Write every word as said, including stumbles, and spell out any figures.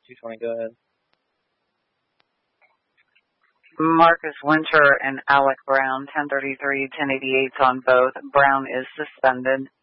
two twenty, go ahead. Marcus Winter and Alec Brown, ten thirty-three, ten eighty-eight on both. Brown is suspended.